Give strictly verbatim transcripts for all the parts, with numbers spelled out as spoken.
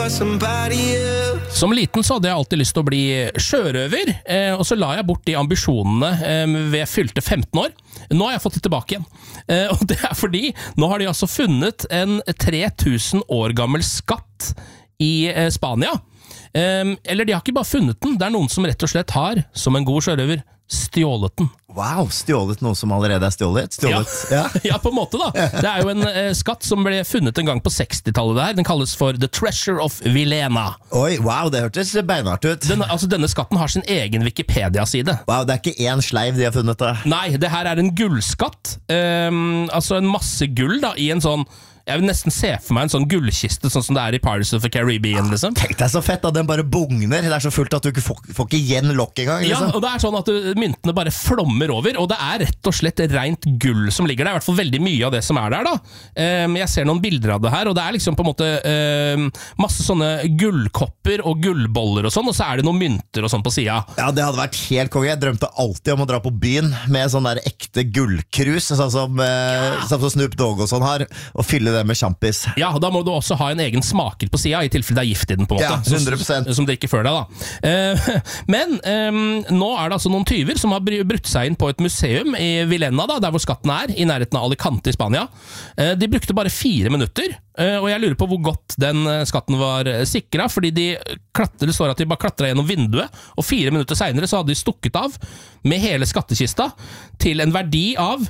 Som liten så hadde jeg alltid lyst til å bli sjørøver, eh, og så la jeg bort de ambisjonene eh, ved jeg fylte femten år. Nå har jeg fått det tilbake igjen, eh, og det er fordi nå har de altså funnet en tre tusen år gammel skatt i eh, Spania. Eh, eller de har ikke bare funnet den, det er noen som rett og slett har, som en god sjørøver, stjålet den. Wow, stjålet noe som allerede er stjålet? Stjålet, ja. Ja. Ja, på en måte da. Det er jo en eh, skatt som ble funnet en gang på sekstitallet der. Den kalles for The Treasure of Villena. Oi, wow, det hørtes beinhardt ut. Den, altså, denne skatten har sin egen Wikipedia-side. Wow, det er ikke en sleiv de har funnet da. Nei, det her er en gullskatt. Um, altså en masse gull da, i en sånn, jeg vil nesten se for meg en sånn gullkiste, sånn som det er i Pirates of the Caribbean, liksom. Tenk deg så fett at den bare bugner. Det er så fullt at du ikke får, får ikke igjen lokk engang, liksom. Ja, og det er sånn at du, myntene bare flommer over, og det er rett og slett rent gull som ligger der. I hvert fall veldig mye av det som er der da. Um, jeg ser noen bilder av det her, og det er liksom på en måte um, masse sånne gullkopper og gullboller og sånn, og så er det noen mynter og sånn på siden. Ja, det hadde vært helt konge. Jeg drømte alltid om å dra på byen med sånn der ekte gullkrus, sånn som, uh, sånn som Snoop Dogg og sånn har, og fylle det med champis. Ja, da må du også ha en egen smaker på siden, i tilfelle det er gift i den på en måte. Ja, hundre prosent. Som, som drikker før deg da. Uh, men um, nå er det altså noen tyver som har brutt seg inn på et museum i Villena, da, der hvor skatten er, i nærheten av Alicante i Spania. Uh, de brukte bare fire minutter, uh, og jeg lurer på hvor godt den uh, skatten var uh, sikret, fordi de klatre, det står at de bare klatret gjennom vinduet, og fire minutter senere så hadde de stukket av med hele skattekista til en verdi av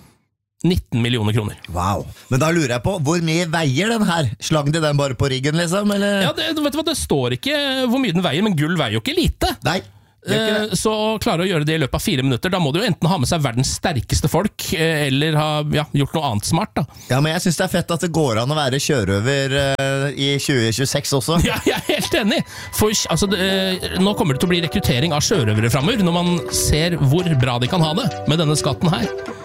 nitten millioner kroner. Wow. Men da lurer jeg på, hvor mye veier den her? Slang de den bare på ryggen, liksom? Eller? Ja, det, vet du hva, det står ikke hvor mye den veier, men gull veier jo ikke lite. Nei. Eh, så klare å gjøre det i løpet av fire minutter, da må du jo enten ha med seg verdens sterkeste folk, eh, eller ha ja, gjort noe annet smart da. Ja, men jeg synes det er fett at det går an å være sjørøver uh, i tjue tjueseks også. Ja, jeg er helt enig. For altså, det, nå kommer det til å bli rekruttering av sjørøvere fremover, når man ser hvor bra de kan ha det med denne skatten her.